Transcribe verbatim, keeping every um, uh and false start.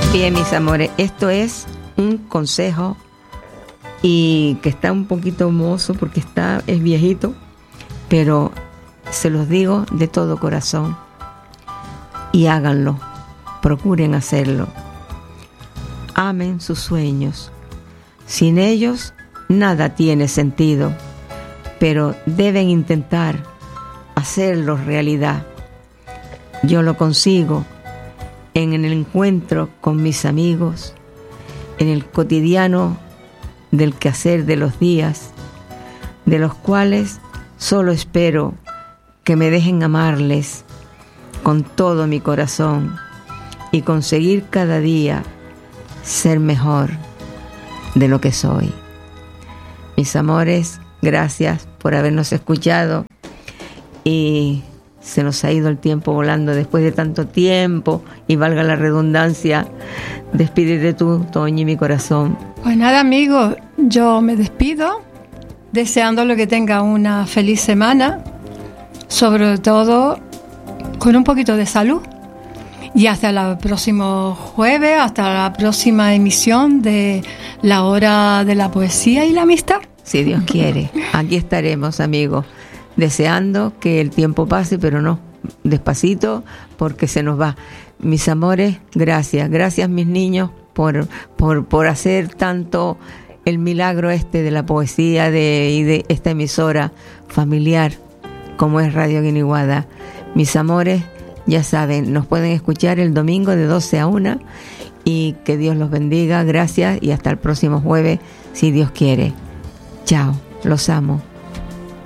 Bien, mis amores, esto es un consejo y que está un poquito mozo porque está, es viejito, pero se los digo de todo corazón y háganlo, procuren hacerlo. Amen sus sueños. Sin ellos nada tiene sentido, pero deben intentar hacerlos realidad. Yo lo consigo en el encuentro con mis amigos, en el cotidiano del quehacer de los días, de los cuales solo espero que me dejen amarles con todo mi corazón y conseguir cada día ser mejor de lo que soy. Mis amores, gracias por habernos escuchado y se nos ha ido el tiempo volando después de tanto tiempo y valga la redundancia. Despídete tú, Toñi, mi corazón. Pues nada, amigos, yo me despido deseándole que tenga una feliz semana, sobre todo con un poquito de salud. Y hasta el próximo jueves, hasta la próxima emisión de La Hora de la Poesía y la Amistad. Si Dios quiere, aquí estaremos, amigos, deseando que el tiempo pase, pero no, despacito, porque se nos va. Mis amores, gracias, gracias mis niños por, por, por hacer tanto el milagro este de la poesía de, y de esta emisora familiar como es Radio Guiniguada. Mis amores, ya saben, nos pueden escuchar el domingo de doce a una y que Dios los bendiga, gracias y hasta el próximo jueves, si Dios quiere. Chao, los amo.